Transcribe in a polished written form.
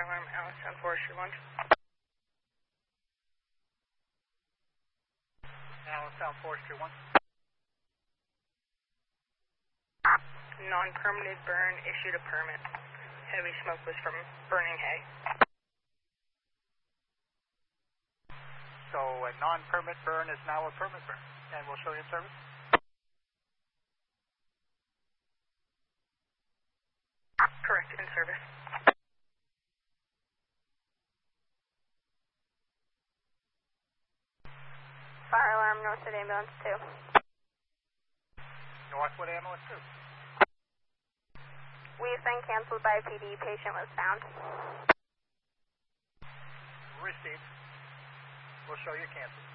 alarm, Allenstown Forestry 1. Allenstown Forestry 1. Non-permitted burn, issued a permit. Heavy smoke was from burning hay. So a non-permit burn is now a permit burn, and we'll show you in service. Correct, in service. Fire alarm, Northwood Ambulance 2. Northwood Ambulance 2. We've been canceled by PD. Patient was found. Received. We'll show you canceled.